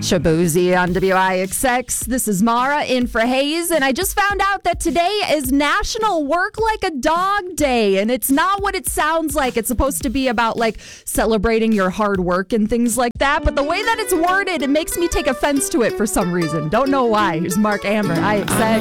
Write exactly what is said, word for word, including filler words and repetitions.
Shabuzi on W I X X. This is Mara in for Hayes, and I just found out that today is National Work Like a Dog Day, and it's not what it sounds like. It's supposed to be about, like, celebrating your hard work and things like that, but the way that it's worded, it makes me take offense to it for some reason. Don't know why. Here's Mark Amber, I X X.